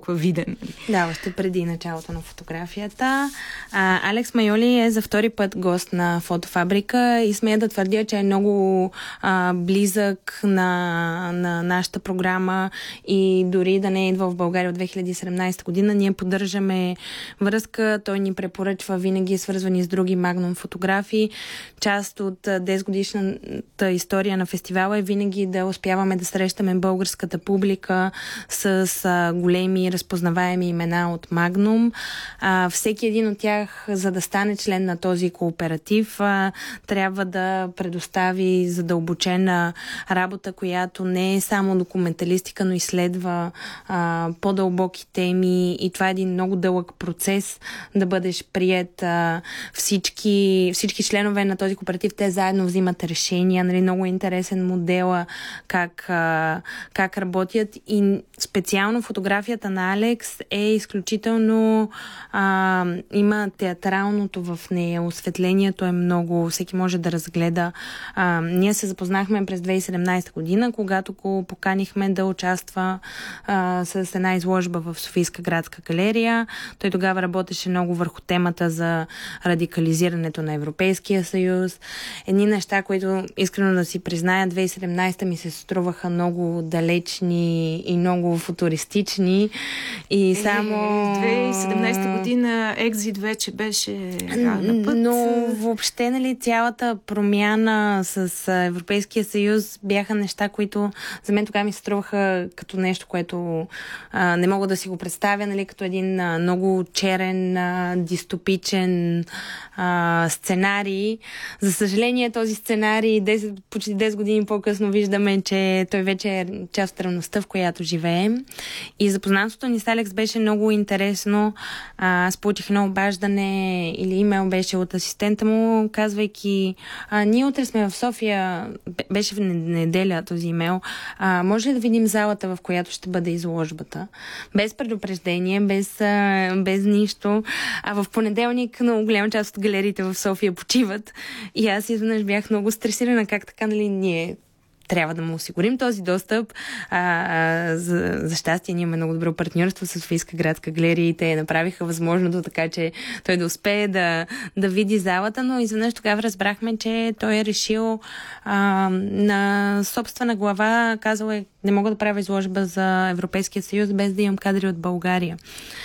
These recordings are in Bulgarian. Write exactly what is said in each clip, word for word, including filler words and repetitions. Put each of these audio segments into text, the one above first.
толкова виден. Да, още преди началото на фотографията. А, Алекс Майоли е за втори път гост на Фотофабрика и смея да твърдя, че е много а, близък на, на нашата програма и дори да не е идвал в България от две хиляди и седемнадесета година, ние поддържаме връзка. Той ни препоръчва винаги свързвани с други Магнум фотографии. Част от десет годишната история на фестивала е винаги да успяваме да срещаме българската публика с а, големи разпознаваеми имена от Магнум. А, всеки един от тях, за да стане член на този кооператив, а, трябва да предостави задълбочена работа, която не е само документалистика, но изследва а, по-дълбоки теми и това е един много дълъг процес да бъдеш приет. А, всички, всички членове на този кооператив, те заедно взимат решения. Нали, много е интересен модела как, а, как работят и специално фотографията на Алекс е изключително а, има театралното в нея. Осветлението е много, всеки може да разгледа. А, ние се запознахме през две хиляди и седемнадесета година, когато го поканихме да участва а, с една изложба в Софийска градска галерия. Той тогава работеше много върху темата за радикализирането на Европейския съюз. Едни неща, които искрено да си призная, две хиляди и седемнадесета ми се струваха много далечни и много футуристични. И само... Е, две хиляди и седемнадесета година Екзит вече беше на път. Но въобще, нали, цялата промяна с Европейския съюз бяха неща, които за мен тогава ми се струваха като нещо, което а, не мога да си го представя, нали, като един а, много черен, а, дистопичен а, сценарий. За съжаление, този сценарий десет, почти десет години по-късно виждаме, че той вече е част от реалността, в която живеем. И запознанството ни с Алекс беше много интересно. А, аз получих едно обаждане или имейл беше от асистента му, казвайки, а, ние утре сме в София, беше в неделя този имейл, а, може ли да видим залата, в която ще бъде изложбата? Без предупреждение, без, а, без нищо. А в понеделник много голяма част от галериите в София почиват и аз изведнъж бях много стресирана, как така, нали, ние трябва да му осигурим този достъп. А, а, за, за щастие ние имаме много добро партньорство с Софийска градска галерия и те направиха възможното така, че той да успее да, да види залата, но изведнъж тогава разбрахме, че той е решил а, на собствена глава, казал е, не мога да правя изложба за Европейския съюз без да имам кадри от България.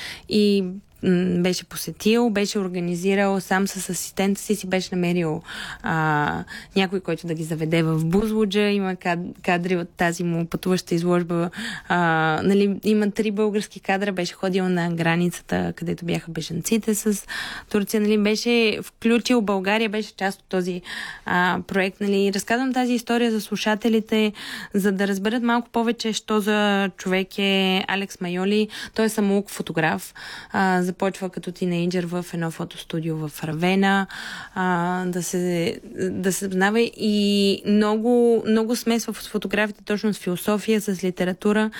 И беше посетил, беше организирал сам с асистента си, си беше намерил а, някой, който да ги заведе в Бузлуджа. Има кадри от тази му пътуваща изложба. А, нали, има три български кадра. Беше ходил на границата, където бяха бежанците с Турция. Нали, беше включил България, беше част от този а, проект. Нали. Разказвам тази история за слушателите, за да разберат малко повече, що за човек е Алекс Майоли. Той е самоук фотограф. А, започва като тинейджър в едно фотостудио в Равена, а, да се да се знава и много, много смесва с фотографията, точно с философия, с литература,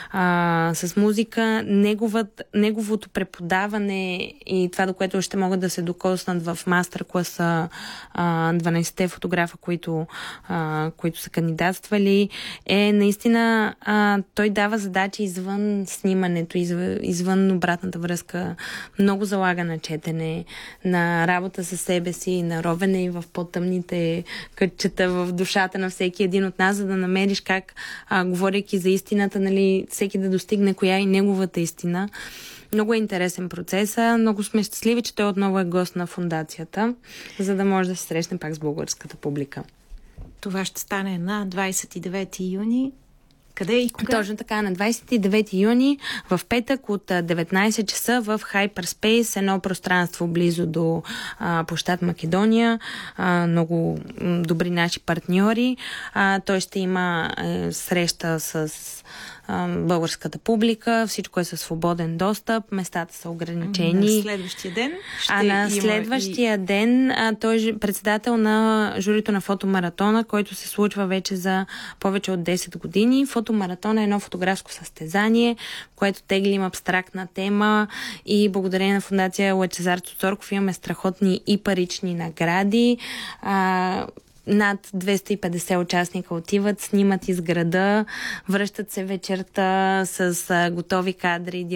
а, с музика. Неговът, неговото преподаване и това, до което ще могат да се докоснат в мастер-класа а, дванадесетте фотографа, които, а, които са кандидатствали, е наистина а, той дава задачи извън снимането, извън, извън обратната връзка. Много залага на четене, на работа със себе си, на ровене и в по-тъмните кътчета в душата на всеки един от нас, за да намериш как, а, говорейки за истината, нали, всеки да достигне коя е неговата истина. Много е интересен процес. Много сме щастливи, че той отново е гост на фондацията, за да може да се срещне пак с българската публика. Това ще стане на двадесет и девети юни. Къде и кога? Точно така, на двадесет и девети юни в петък от деветнадесет часа в Hyperspace, едно пространство близо до а, площад Македония. А, много добри наши партньори. А, той ще има е, среща с българската публика, всичко е със свободен достъп, местата са ограничени. На следващия ден ще А на следващия и... ден а, той е председател на журито на фотомаратона, който се случва вече за повече от десет години. Фотомаратон е едно фотографско състезание, което теглим абстрактна тема и благодарение на фондация Лъчезар Цуцорков имаме страхотни и парични награди. А, Над двеста и петдесет участника отиват, снимат из града, връщат се вечерта с а, готови кадри,